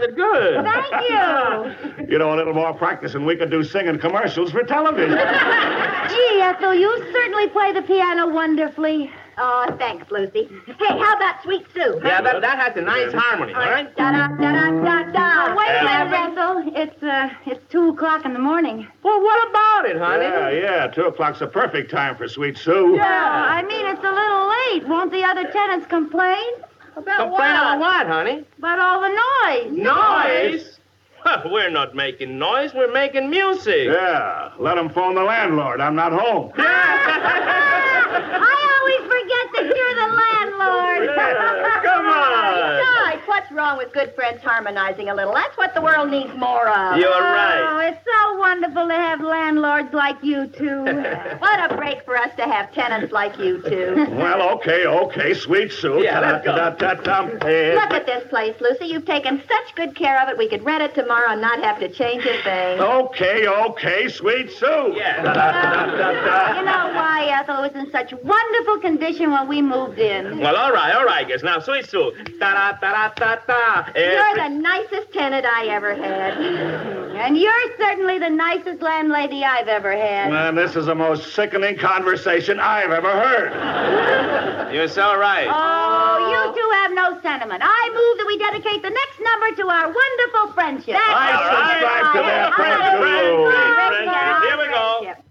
sounded good. Thank you. You know, a little more practice and we could do singing commercials for television. Gee, Ethel, you certainly play the piano wonderfully. Oh, thanks, Lucy. Hey, how about Sweet Sue? Yeah, that has a nice harmony, all right? Da-da-da-da-da-da. Wait a minute, Ethel. It's 2 o'clock in the morning. Well, what about it, honey? Yeah, 2 o'clock's the perfect time for Sweet Sue. Yeah, I mean, it's a little late. Won't the other tenants complain? About Complain about what, honey? About all the noise. Noise? We're not making noise. We're making music. Yeah, let them phone the landlord. I'm not home. I always forget that you're the landlord. Yeah, come on. Besides, what's wrong with good friends harmonizing a little? That's what the world needs more of. You're right. Oh, it's so wonderful to have landlords like you two. What a break for us to have tenants like you two. Well, okay, Sweet Sue. Yeah, let's go. Look at this place, Lucy. You've taken such good care of it. We could rent it tomorrow and not have to change a thing. Okay, Sweet Sue. Yeah. You know why, Ethel? It was in such wonderful condition when we moved in. Well, all right, guys. Now, Sweet Sue. Ta-da-ta-da-ta-ta. You're the nicest tenant I ever had. And you're certainly the nicest landlady I've ever had. Man, this is the most sickening conversation I've ever heard. You're so right. Oh, you two have no sentiment. I move that we dedicate the next number to our wonderful friendship. I subscribe to that, Friendship. friend. Friendship. Here we go.